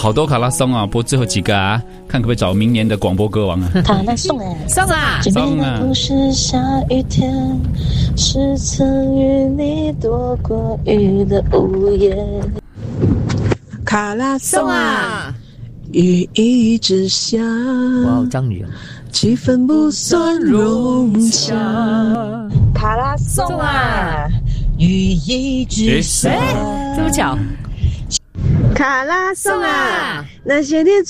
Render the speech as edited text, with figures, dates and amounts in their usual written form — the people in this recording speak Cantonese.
好多卡拉松啊，播最后几个啊，看可不可以找明年的广播歌王啊。 卡拉送送啊， 这边的不是下雨天，是曾与你躲过雨的屋檐。 卡拉送啊， 雨一直下， 哇，张宇啊， 气氛不算融洽。 卡拉送啊，雨一直下。 这么巧。 卡拉送啊， 啊， 那些年